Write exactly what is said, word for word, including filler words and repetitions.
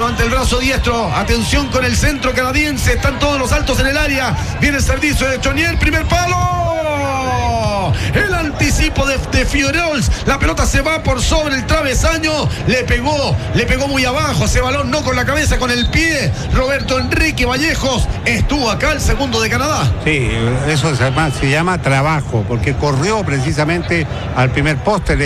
pero ante el brazo diestro. Atención con el centro canadiense. Están todos los altos en el área. Viene el servicio de Chonier. Primer palo. El anticipo de, de Figueroa. La pelota se va por sobre el travesaño. Le pegó. Le pegó muy abajo. Ese balón no con la cabeza, con el pie. Roberto Enrique Vallejos estuvo acá, el segundo de Canadá. Sí, eso se llama, se llama trabajo, porque corrió precisamente al primer poste.